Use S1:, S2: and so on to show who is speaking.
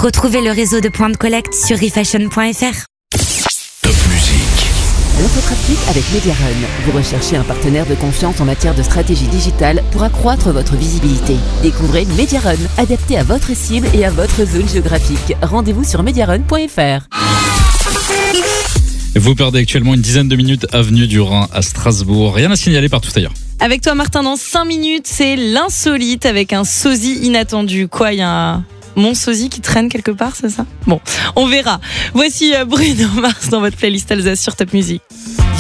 S1: Retrouvez le réseau de points de collecte sur refashion.fr.
S2: Top Musique.
S3: L'infotrafic avec Mediarun. Vous recherchez un partenaire de confiance en matière de stratégie digitale pour accroître votre visibilité. Découvrez Mediarun, adapté à votre cible et à votre zone géographique. Rendez-vous sur mediarun.fr.
S4: Vous perdez actuellement une dizaine de minutes avenue du Rhin à Strasbourg. Rien à signaler partout ailleurs.
S5: Avec toi Martin, dans 5 minutes, c'est l'insolite avec un sosie inattendu. Quoi, il y a un mon sosie qui traîne quelque part, c'est ça? Bon, on verra. Voici Bruno Mars dans votre playlist Alsace sur Top Music.